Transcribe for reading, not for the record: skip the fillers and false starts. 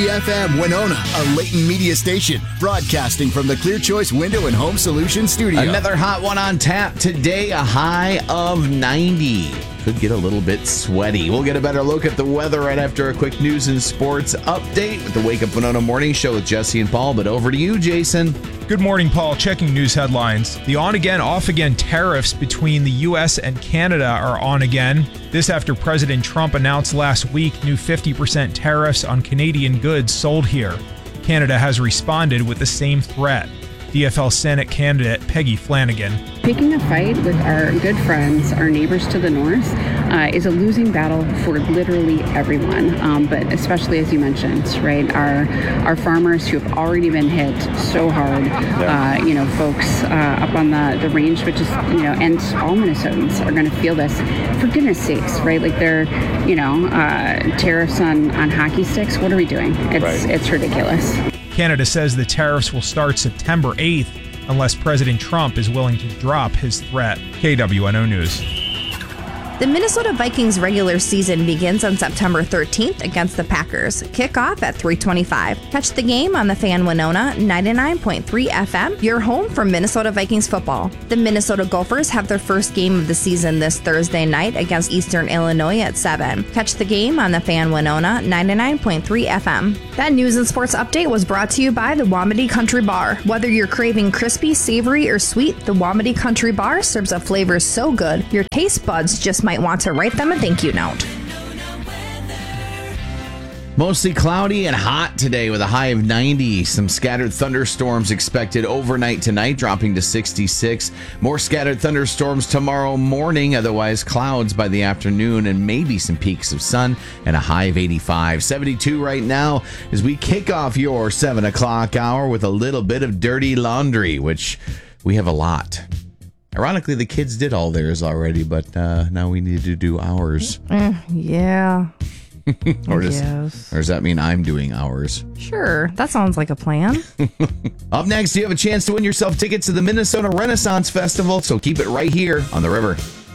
FM Winona, a Leighton Media station, broadcasting from the Clear Choice Window and Home Solutions studio. Another hot one on tap today, a high of 90. Could get a little bit sweaty. We'll get a better look at the weather right after a quick news and sports update with the Wake Up Winona Morning Show with Jesse and Paul. But over to you, Jason. Good morning, Paul. Checking news headlines. The on-again, off-again tariffs between the U.S. and Canada are on again. This after President Trump announced last week new 50% tariffs on Canadian goods sold here. Canada has responded with the same threat. DFL Senate candidate Peggy Flanagan. Picking a fight with our good friends, our neighbors to the north, is a losing battle for literally everyone, but especially, as you mentioned, right, our farmers who have already been hit so hard, folks up on the range, which is, and all Minnesotans are going to feel this, for goodness sakes, right? Like they're, tariffs on hockey sticks. What are we doing? It's ridiculous. Canada says the tariffs will start September 8th unless President Trump is willing to drop his threat. KWNO News. The Minnesota Vikings regular season begins on September 13th against the Packers. Kickoff at 3:25. Catch the game on the Fan Winona 99.3 FM, your home for Minnesota Vikings football. The Minnesota Gophers have their first game of the season this Thursday night against Eastern Illinois at 7. Catch the game on the Fan Winona 99.3 FM. That news and sports update was brought to you by the Wamedy Country Bar. Whether you're craving crispy, savory, or sweet, the Wamedy Country Bar serves up flavors so good, your taste buds just might want to write them a thank you note. Mostly cloudy and hot today with a high of 90. Some scattered thunderstorms expected overnight tonight, dropping to 66. More scattered thunderstorms tomorrow morning, otherwise clouds by the afternoon and maybe some peaks of sun and a high of 85. 72 right now as we kick off your 7 o'clock hour with a little bit of dirty laundry, which we have a lot. Ironically, the kids did all theirs already, but now we need to do ours. Yeah. Or does that mean I'm doing ours? Sure. That sounds like a plan. Up next, you have a chance to win yourself tickets to the Minnesota Renaissance Festival, so keep it right here on The River.